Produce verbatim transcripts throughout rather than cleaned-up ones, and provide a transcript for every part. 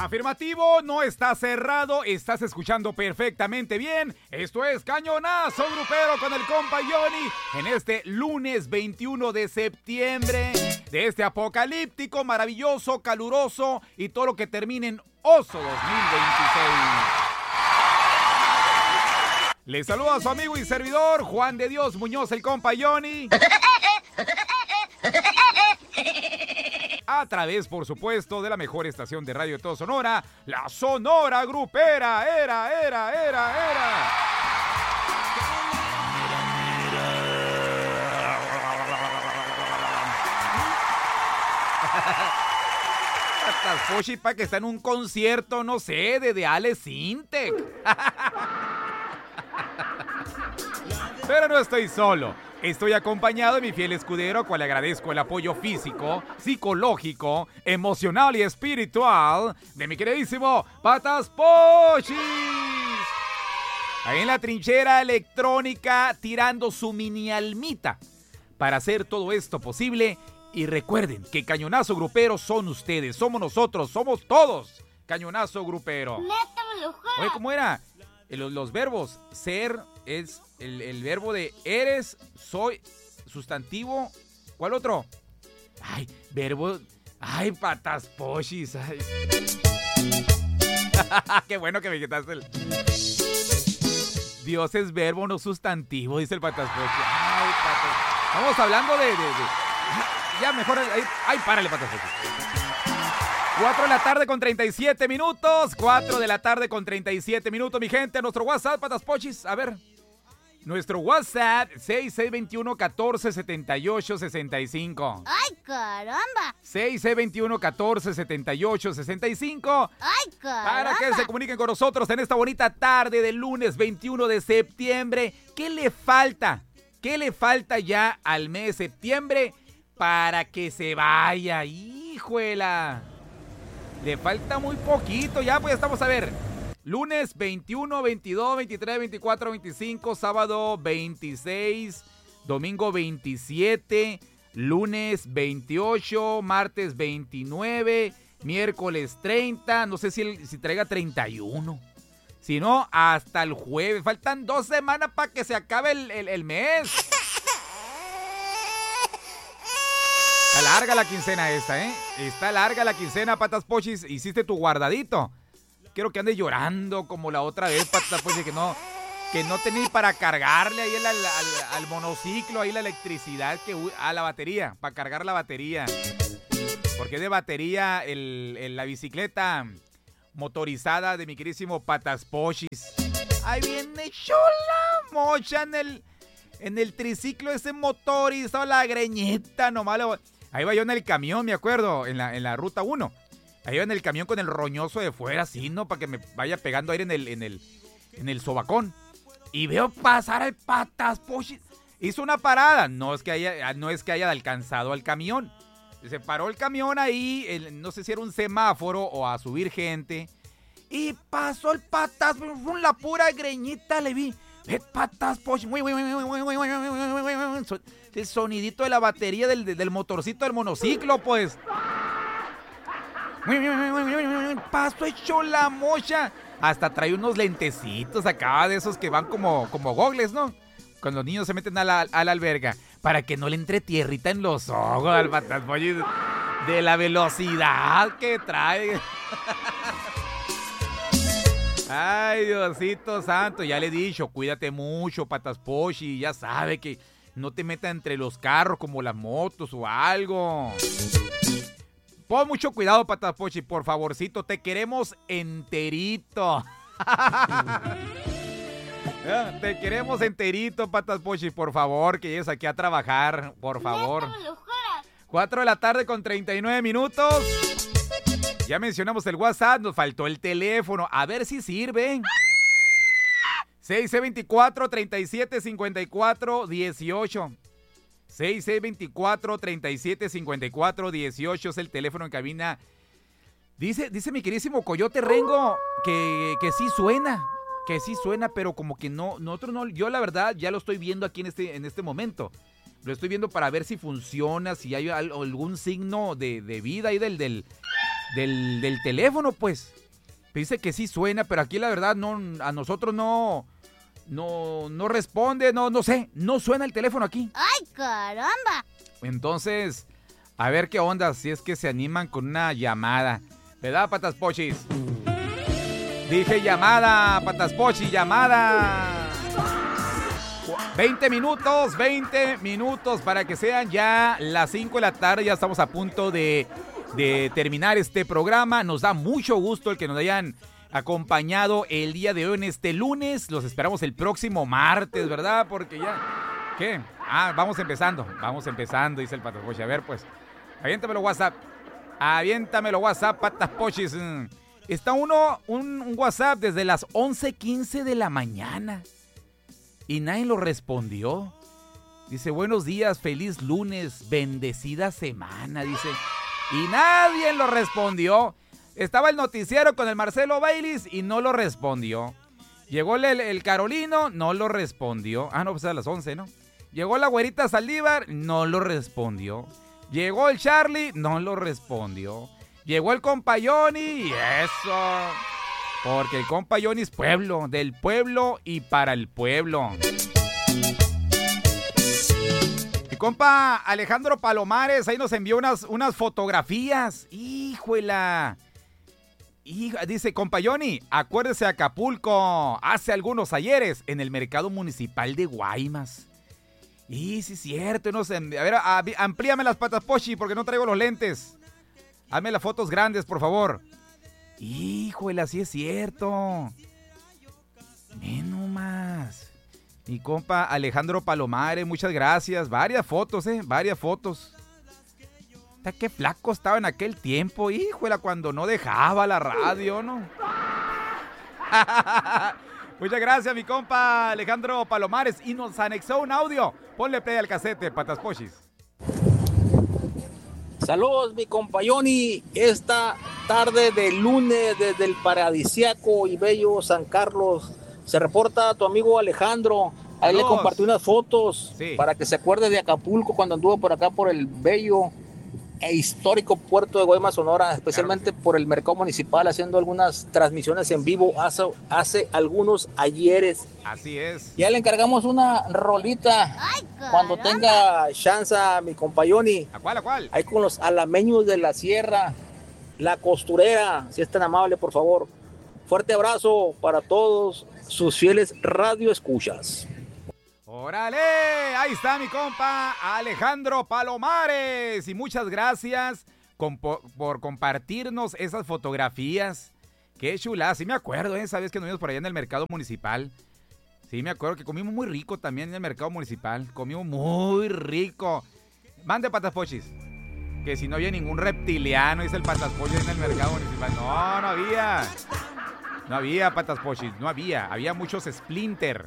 Afirmativo, no está cerrado, estás escuchando perfectamente bien. Esto es Cañonazo Grupero con el compa Johnny en este lunes veintiuno de septiembre de este apocalíptico, maravilloso, caluroso y todo lo que termine en oso dos mil veintiséis. Le saluda a su amigo y servidor Juan de Dios Muñoz, el compa Johnny. A través, por supuesto, de la mejor estación de radio de todo Sonora, la Sonora Grupera. Era, era, era, era. Pochi, pa' que está en un concierto, no sé, de, de Ale Sintec. Pero no estoy solo. Estoy acompañado de mi fiel escudero, al cual le agradezco el apoyo físico, psicológico, emocional y espiritual de mi queridísimo Patas Pochis. Ahí en la trinchera electrónica, tirando su mini almita para hacer todo esto posible. Y recuerden que Cañonazo Grupero son ustedes, somos nosotros, somos todos Cañonazo Grupero. Oye, ¿cómo era? Los, los verbos, ser es el, el verbo de eres, soy, sustantivo. ¿Cuál otro? Ay, verbo. Ay, Patas Pochis. Ay. Qué bueno que me quitaste el. Dios es verbo, no sustantivo, dice el Patas Pochis. Ay, Patas. Estamos hablando de. de, de... Ya, mejor. Ay, ay, párale, Patas Pochis. cuatro de la tarde con treinta y siete minutos. cuatro de la tarde con treinta y siete minutos, mi gente. Nuestro WhatsApp, Patas Pochis. A ver. Nuestro WhatsApp, seis seis dos uno, uno cuatro, siete ocho, seis cinco. ¡Ay, caramba! seis seis dos uno, uno cuatro, siete ocho, seis cinco. ¡Ay, caramba! Para que se comuniquen con nosotros en esta bonita tarde del lunes veintiuno de septiembre. ¿Qué le falta? ¿Qué le falta ya al mes de septiembre para que se vaya? ¡Híjuela! Le falta muy poquito, ya pues estamos a ver. Lunes veintiuno, veintidós, veintitrés, veinticuatro, veinticinco, sábado veintiséis, domingo veintisiete, lunes veintiocho, martes veintinueve, miércoles treinta, no sé si, el, si traiga treinta y uno. Si no, hasta el jueves. Faltan dos semanas para que se acabe el, el, el mes. Está larga la quincena esta, ¿eh? Está larga la quincena, Patas Pochis. Hiciste tu guardadito. Quiero que ande llorando como la otra vez, Patas Pochis, que no, que no tenía para cargarle ahí al, al, al monociclo, ahí la electricidad, que a la batería, para cargar la batería. Porque de batería el, el, la bicicleta motorizada de mi querísimo Patas Pochis. Ahí viene chola mocha en el, en el triciclo ese motorizado, la greñeta nomás. Lo, ahí va yo en el camión, me acuerdo, en la, en la ruta uno. Ahí va en el camión con el roñoso de fuera, así, ¿no? Para que me vaya pegando aire en el, en el, en el sobacón. Y veo pasar al Patas Pochis. Hizo una parada. No es que haya, no es que haya alcanzado al camión. Se paró el camión ahí, el, no sé si era un semáforo o a subir gente. Y pasó el Patas, con la pura greñita le vi. El Patas Pochis. El sonidito de la batería del, del motorcito del monociclo, pues. Paso hecho la mocha. Hasta trae unos lentecitos acá de esos que van como, como gogles, ¿no? Cuando los niños se meten a la, a la alberga. Para que no le entre tierrita en los ojos al Patas Pochis. De la velocidad que trae. Ay, Diosito santo. Ya le he dicho, cuídate mucho, Patas Pochis. Ya sabe que no te metas entre los carros como las motos o algo. Pon mucho cuidado, Patas Pochis, por favorcito. Te queremos enterito. Te queremos enterito, Patas Pochis, por favor, que llegues aquí a trabajar, por favor. cuatro de la tarde con treinta y nueve minutos. Ya mencionamos el WhatsApp, nos faltó el teléfono. A ver si sirve. seis seis dos cuatro, tres siete cinco cuatro, uno ocho. seis seis dos cuatro, tres siete cinco cuatro, uno ocho es el teléfono en cabina. Dice, dice mi queridísimo Coyote Rengo que, que sí suena, que sí suena, pero como que no, nosotros no, yo la verdad ya lo estoy viendo aquí en este, en este momento. Lo estoy viendo para ver si funciona, si hay algún signo de, de vida ahí del, del, del, del teléfono, pues. Dice que sí suena, pero aquí la verdad no, a nosotros no, no, no responde, no, no sé, no suena el teléfono aquí. ¡Ay, caramba! Entonces, a ver qué onda, si es que se animan con una llamada. ¿Verdad, Patas Pochis? Dije llamada, Patas Pochis, llamada. veinte minutos, veinte minutos para que sean ya las cinco de la tarde. Ya estamos a punto de, de terminar este programa. Nos da mucho gusto el que nos hayan acompañado el día de hoy en este lunes. Los esperamos el próximo martes, ¿verdad? Porque ya... ¿Qué? Ah, vamos empezando, vamos empezando, dice el Patas Pochis. A ver, pues, aviéntamelo WhatsApp. Aviéntamelo WhatsApp, Patas Pochis. Está uno, un, un WhatsApp desde las once quince de la mañana. Y nadie lo respondió. Dice, buenos días, feliz lunes, bendecida semana, dice. Y nadie lo respondió. Estaba el noticiero con el Marcelo Baileys y no lo respondió. Llegó el, el Carolino, no lo respondió. Ah, no, pues a las once, ¿no? Llegó la güerita Saldívar, no lo respondió. Llegó el Charlie, no lo respondió. Llegó el compa Johnny y eso... Porque el compa Johnny es pueblo, del pueblo y para el pueblo. Mi compa Alejandro Palomares ahí nos envió unas, unas fotografías. ¡Híjuela! Hija, dice, compa Johnny, acuérdese de Acapulco, hace algunos ayeres en el mercado municipal de Guaymas. Y sí, es cierto. No sé, a ver, a, amplíame las Patas Pochi porque no traigo los lentes. Hazme las fotos grandes, por favor. Híjole, así es cierto. Ven nomás. Mi compa Alejandro Palomares, muchas gracias. Varias fotos, eh, varias fotos. Hasta qué flaco estaba en aquel tiempo, híjole, cuando no dejaba la radio, ¿no? Muchas gracias, mi compa Alejandro Palomares. Y nos anexó un audio. Ponle play al casete, Patas Pochis. Saludos, mi compa Johnny. Esta tarde de lunes desde el paradisiaco y bello San Carlos se reporta tu amigo Alejandro. Ahí le compartí unas fotos, sí, para que se acuerde de Acapulco cuando anduvo por acá por el bello e histórico puerto de Guaymas, Sonora, especialmente claro, sí, por el mercado municipal, haciendo algunas transmisiones en vivo hace, hace algunos ayeres. Así es. Ya le encargamos una rolita. Ay, cuando tenga chance, mi compa Johnny. ¿A cuál, a cuál? Ahí con los alameños de la sierra, La Costurera, si es tan amable, por favor. Fuerte abrazo para todos sus fieles radioescuchas. ¡Órale! Ahí está mi compa Alejandro Palomares. Y muchas gracias con, por, por compartirnos esas fotografías. Qué chula. Sí me acuerdo, ¿eh? Sabes que nos vimos por allá en el mercado municipal. Sí me acuerdo que comimos muy rico también en el mercado municipal. Comimos muy rico. Mande, Patas Pochis. Que si no había ningún reptiliano, dice el Patas Pochis en el mercado municipal. No, no había. No había, Patas Pochis. No había. Había muchos Splinter.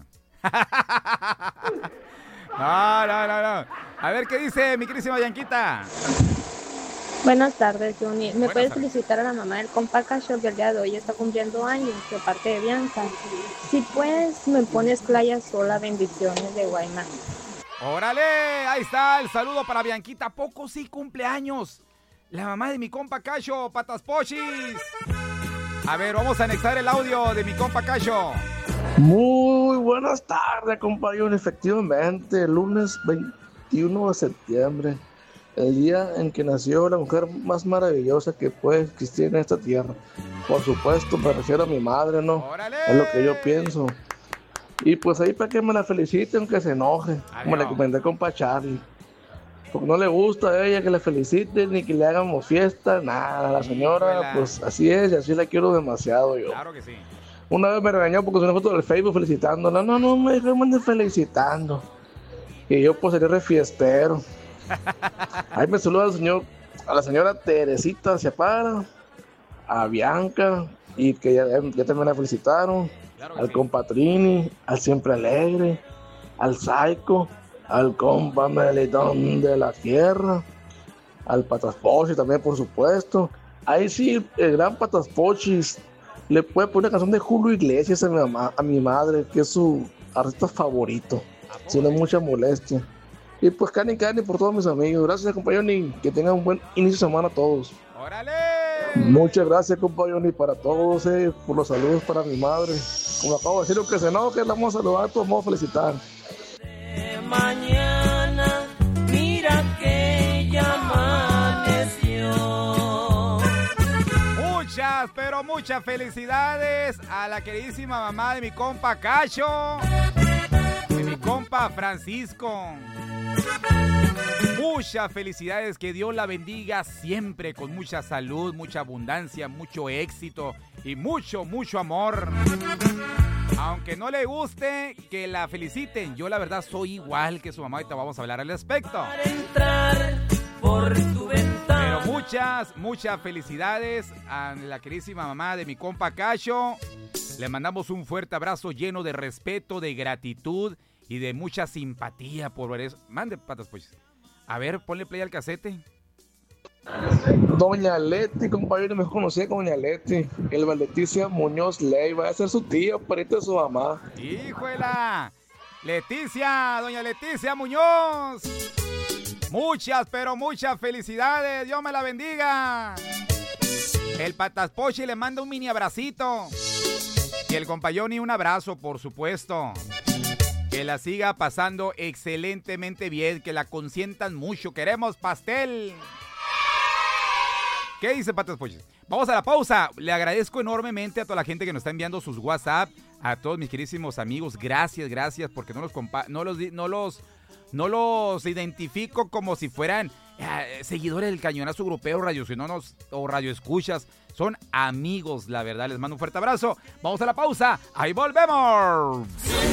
No, no, no, no. A ver qué dice mi querísima Yanquita. Buenas tardes, Johnny. ¿Me Buenas puedes tardes. felicitar a la mamá del compa Cacho que el día de hoy está cumpliendo años de parte de Bianca? Si puedes, me pones Playa Sola, bendiciones de Guaymas. ¡Órale! Ahí está el saludo para Bianquita. Poco sí cumpleaños. La mamá de mi compa Cacho, Patas Pochis. A ver, vamos a anexar el audio de mi compa Cacho. Muy buenas tardes, compañero. Efectivamente, lunes veintiuno de septiembre, el día en que nació la mujer más maravillosa que puede existir en esta tierra. Por supuesto, me refiero a mi madre, ¿no? ¡Órale! Es lo que yo pienso. Y pues ahí para que me la felicite, aunque se enoje, Adiós. como le comenté con compa Charlie. Porque no le gusta a ella que le feliciten ni que le hagamos fiesta, nada. La señora, Híjola. pues así es, y así la quiero demasiado yo. Claro que sí. Una vez me regañó porque subí una foto del Facebook felicitándola. No, no, me dijo, me anden felicitando. Y yo pues sería refiestero. Ahí me saluda al señor, a la señora Teresita Ciapara, a Bianca, y que ya, ya también la felicitaron. Claro que Al sí. compa Trini, al Siempre Alegre, al Psycho, al compa Melitón de la Tierra, al Patas Pochis también, por supuesto. Ahí sí, el gran Patas Pochis le puede poner una canción de Julio Iglesias a mi mamá, a mi madre, que es su artista favorito, sin mucha molestia. Y pues cani cani por todos mis amigos. Gracias, compañero, y que tengan un buen inicio de semana a todos. ¡Órale! Muchas gracias, compañero, y para todos, eh, por los saludos para mi madre. Como acabo de decir, que se enoje, la vamos a saludar, pues vamos a felicitar. De mañana, mira que ya amaneció. Muchas, pero muchas felicidades a la queridísima mamá de mi compa Cacho, de mi compa Francisco. Muchas felicidades, que Dios la bendiga siempre con mucha salud, mucha abundancia, mucho éxito y mucho, mucho amor. Aunque no le guste que la feliciten, yo la verdad soy igual que su mamá y te vamos a hablar al respecto. Para entrar por tu ventana. Pero muchas, muchas felicidades a la queridísima mamá de mi compa Cacho. Le mandamos un fuerte abrazo lleno de respeto, de gratitud y de mucha simpatía por eso. Mande, patas, pues. A ver, ponle play al casete. Doña Leti, compañero, mejor conocida como Doña Leti. El Leticia Muñoz Ley va a ser su tía, perito de su mamá. ¡Híjuela! Leticia, doña Leticia Muñoz. Muchas, pero muchas felicidades. Dios me la bendiga. El Pataspochi le manda un mini abracito. Y el compayoni un abrazo, por supuesto. Que la siga pasando excelentemente bien, que la consientan mucho. Queremos pastel. ¿Qué dice Patas Poches? Vamos a la pausa. Le agradezco enormemente a toda la gente que nos está enviando sus WhatsApp, a todos mis queridísimos amigos. Gracias, gracias, porque no los compa- no los no los no los identifico como si fueran eh, seguidores del Cañonazo Grupero, radiociononos o radioescuchas. Son amigos, la verdad. Les mando un fuerte abrazo. Vamos a la pausa. Ahí volvemos.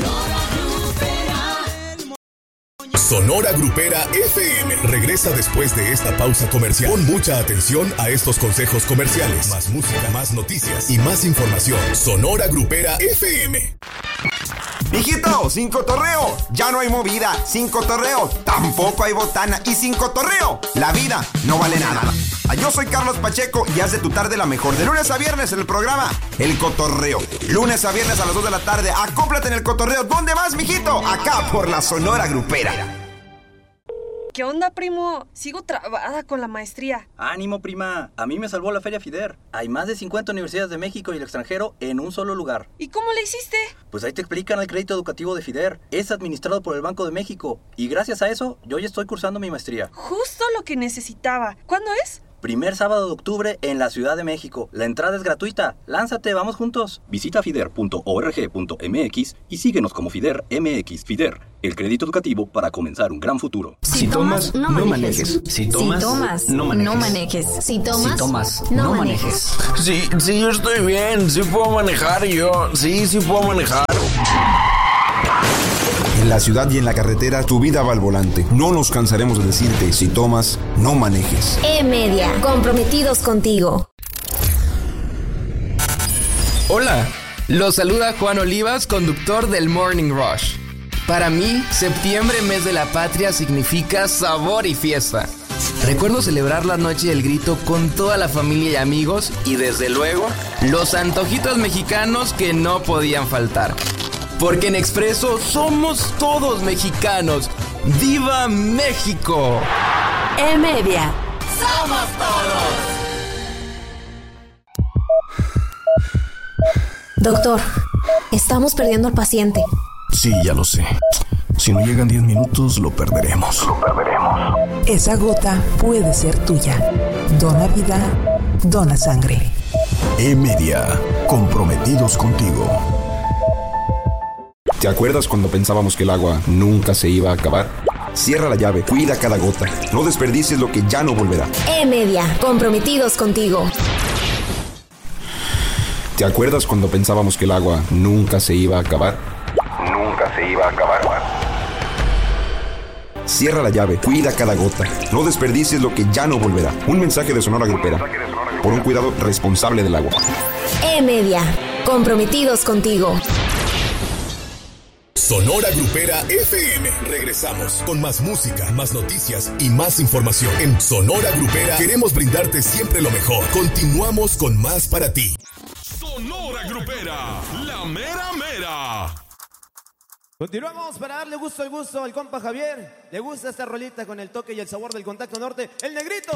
Sonora Grupera F M regresa después de esta pausa comercial. Pon mucha atención a estos consejos comerciales. Más música, más noticias y más información. Sonora Grupera F M. Hijito, sin cotorreo, ya no hay movida. Sin cotorreo, tampoco hay botana. Y sin cotorreo, la vida no vale nada. Yo soy Carlos Pacheco y haz de tu tarde la mejor. De lunes a viernes en el programa El Cotorreo. Lunes a viernes a las dos de la tarde. Acóplate en el cotorreo. ¿Dónde más, mijito? Acá por la Sonora Grupera. ¿Qué onda, primo? Sigo trabada con la maestría. Ánimo, prima. A mí me salvó la Feria FIDER. Hay más de cincuenta universidades de México y el extranjero en un solo lugar. ¿Y cómo le hiciste? Pues ahí te explican el crédito educativo de FIDER. Es administrado por el Banco de México. Y gracias a eso, yo ya estoy cursando mi maestría. Justo lo que necesitaba. ¿Cuándo es? Primer sábado de octubre en la Ciudad de México. La entrada es gratuita. Lánzate, vamos juntos. Visita fider punto org punto m x y síguenos como FIDER M X. FIDER, el crédito educativo para comenzar un gran futuro. Si, si tomas, tomas, no manejes. Si tomas, si tomas no manejes. No manejes. Si tomas, si tomas no, no manejes. Sí, sí, yo estoy bien. Sí puedo manejar yo. Sí, sí puedo manejar. En la ciudad y en la carretera, tu vida va al volante. No nos cansaremos de decirte, si tomas, no manejes. E-Media, comprometidos contigo. Hola, los saluda Juan Olivas, conductor del Morning Rush. Para mí, septiembre, mes de la patria, significa sabor y fiesta. Recuerdo celebrar la noche del grito con toda la familia y amigos y, desde luego, los antojitos mexicanos que no podían faltar. Porque en Expreso somos todos mexicanos. ¡Viva México! E-Media. ¡Somos todos! Doctor, estamos perdiendo al paciente. Sí, ya lo sé. Si no llegan diez minutos, lo perderemos. Lo perderemos. Esa gota puede ser tuya. Dona vida, dona sangre. E-Media, comprometidos contigo. ¿Te acuerdas cuando pensábamos que el agua nunca se iba a acabar? Cierra la llave, cuida cada gota. No desperdicies lo que ya no volverá. E-Media, comprometidos contigo. ¿Te acuerdas cuando pensábamos que el agua nunca se iba a acabar? Nunca se iba a acabar. Cierra la llave, cuida cada gota. No desperdicies lo que ya no volverá. Un mensaje de Sonora Grupera. Por un cuidado responsable del agua. E-Media, comprometidos contigo. Sonora Grupera F M. Regresamos con más música, más noticias y más información. En Sonora Grupera queremos brindarte siempre lo mejor. Continuamos con más para ti. Sonora Grupera, la mera mera. Continuamos para darle gusto al gusto al compa Javier. Le gusta esta rolita con el toque y el sabor del Contacto Norte. El Negrito.